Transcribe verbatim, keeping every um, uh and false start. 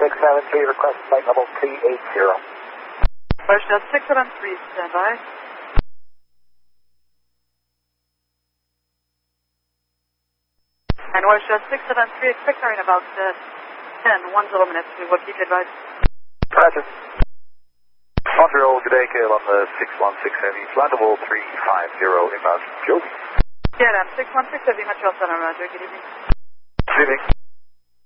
six seven three, request flight level three eight zero. Russia six seven three, stand by. And Russia six seven three, expect her in about uh, ten, one zero minutes. We will keep you advised. Roger. Montreal, good day, K L M uh, six one six Heavy, flight level three five zero, inbound. Joe. K L M six one six Heavy, Montreal Center, Roger. Good evening. Good evening.